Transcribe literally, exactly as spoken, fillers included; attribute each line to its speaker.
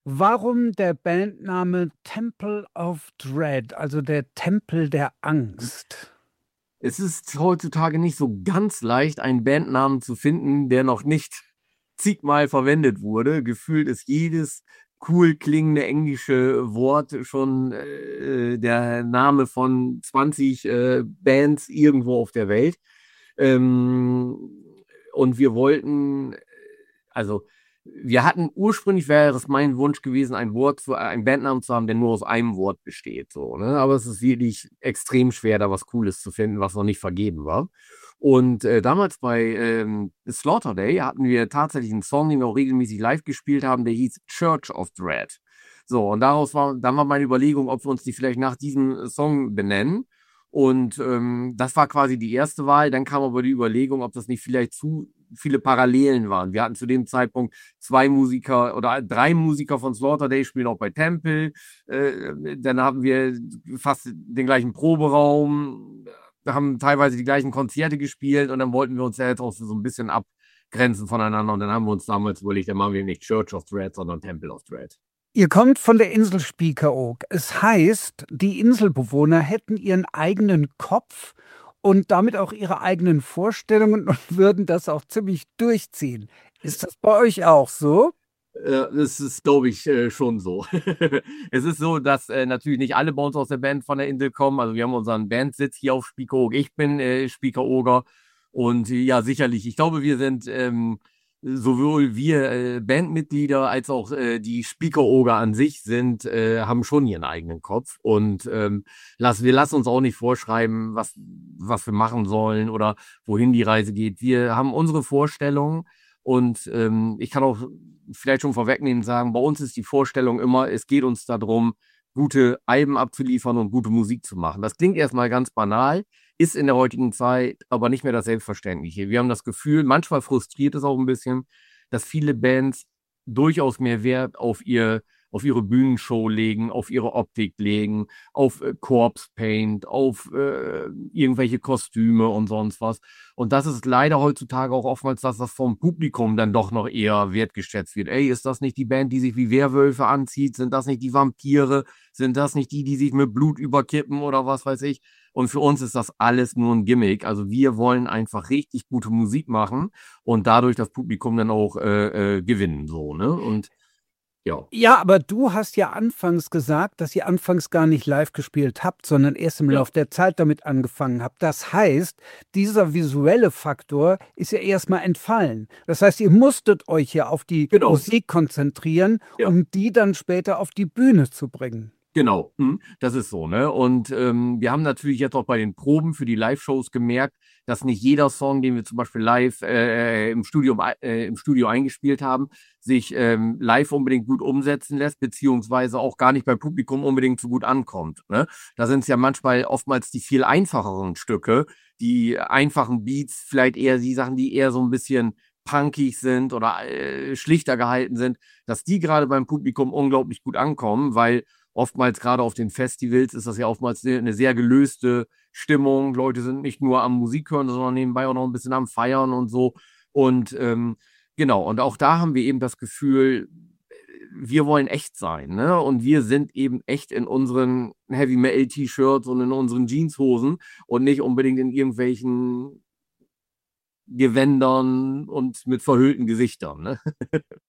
Speaker 1: Warum der Bandname Temple of Dread, also der Tempel der Angst?
Speaker 2: Es ist heutzutage nicht so ganz leicht, einen Bandnamen zu finden, der noch nicht zigmal verwendet wurde. Gefühlt ist jedes cool klingende englische Wort schon äh, der Name von zwanzig äh, Bands irgendwo auf der Welt. Ähm, und wir wollten, also wir hatten ursprünglich wäre es mein Wunsch gewesen, ein Wort zu, einen Bandnamen zu haben, der nur aus einem Wort besteht, so, ne? Aber es ist wirklich extrem schwer, da was Cooles zu finden, was noch nicht vergeben war. Und äh, damals bei ähm, Slaughter Day hatten wir tatsächlich einen Song, den wir auch regelmäßig live gespielt haben, der hieß Church of Dread. So, und daraus war, dann war meine Überlegung, ob wir uns die vielleicht nach diesem Song benennen. Und ähm, das war quasi die erste Wahl. Dann kam aber die Überlegung, ob das nicht vielleicht zu viele Parallelen waren. Wir hatten zu dem Zeitpunkt zwei Musiker oder drei Musiker von Slaughter Day spielen auch bei Temple. Äh, dann haben wir fast den gleichen Proberaum, haben teilweise die gleichen Konzerte gespielt und dann wollten wir uns ja jetzt auch so ein bisschen abgrenzen voneinander. Und dann haben wir uns damals überlegt, dann machen wir nicht Church of Dread, sondern Temple of Dread.
Speaker 1: Ihr kommt von der Insel Spiekeroog. Es heißt, die Inselbewohner hätten ihren eigenen Kopf und damit auch ihre eigenen Vorstellungen und würden das auch ziemlich durchziehen. Ist das bei euch auch so?
Speaker 2: Äh, Das ist, glaube ich, äh, schon so. Es ist so, dass äh, natürlich nicht alle bei uns aus der Band von der Insel kommen. Also wir haben unseren Bandsitz hier auf Spiekeroog. Ich bin äh, Spiekeroger und äh, ja, sicherlich. Ich glaube, wir sind ähm, sowohl wir äh, Bandmitglieder als auch äh, die Spiekeroger an sich sind, äh, haben schon ihren eigenen Kopf und ähm, lass, wir lassen uns auch nicht vorschreiben, was, was wir machen sollen oder wohin die Reise geht. Wir haben unsere Vorstellungen und ähm, ich kann auch vielleicht schon vorwegnehmen und sagen, bei uns ist die Vorstellung immer, es geht uns darum, gute Alben abzuliefern und gute Musik zu machen. Das klingt erstmal ganz banal, ist in der heutigen Zeit aber nicht mehr das Selbstverständliche. Wir haben das Gefühl, manchmal frustriert es auch ein bisschen, dass viele Bands durchaus mehr Wert auf ihr auf ihre Bühnenshow legen, auf ihre Optik legen, auf äh, Corpse Paint, auf äh, irgendwelche Kostüme und sonst was. Und das ist leider heutzutage auch oftmals, dass das vom Publikum dann doch noch eher wertgeschätzt wird. Ey, ist das nicht die Band, die sich wie Werwölfe anzieht? Sind das nicht die Vampire? Sind das nicht die, die sich mit Blut überkippen oder was weiß ich? Und für uns ist das alles nur ein Gimmick. Also wir wollen einfach richtig gute Musik machen und dadurch das Publikum dann auch äh, äh, gewinnen, so, ne? Und ja.
Speaker 1: Ja, aber du hast ja anfangs gesagt, dass ihr anfangs gar nicht live gespielt habt, sondern erst im
Speaker 2: Ja,
Speaker 1: Lauf der Zeit damit angefangen habt. Das heißt, dieser visuelle Faktor ist ja erstmal entfallen. Das heißt, ihr musstet euch ja auf die
Speaker 2: genau.
Speaker 1: Musik konzentrieren,
Speaker 2: Ja.
Speaker 1: um die dann später auf die Bühne zu bringen.
Speaker 2: Genau, mhm, das ist so, ne? Und ähm, wir haben natürlich jetzt auch bei den Proben für die Live-Shows gemerkt, dass nicht jeder Song, den wir zum Beispiel live äh, im Studio, äh, im Studio eingespielt haben, sich ähm, live unbedingt gut umsetzen lässt, beziehungsweise auch gar nicht beim Publikum unbedingt so gut ankommt, ne? Da sind es ja manchmal oftmals die viel einfacheren Stücke, die einfachen Beats, vielleicht eher die Sachen, die eher so ein bisschen punkig sind oder äh, schlichter gehalten sind, dass die gerade beim Publikum unglaublich gut ankommen, weil oftmals gerade auf den Festivals ist das ja oftmals eine sehr gelöste Stimmung. Leute sind nicht nur am Musik hören, sondern nebenbei auch noch ein bisschen am Feiern und so. Und ähm, genau, und auch da haben wir eben das Gefühl, wir wollen echt sein, ne? Und wir sind eben echt in unseren Heavy Metal T-Shirts und in unseren Jeanshosen und nicht unbedingt in irgendwelchen Gewändern und mit verhüllten Gesichtern, ne?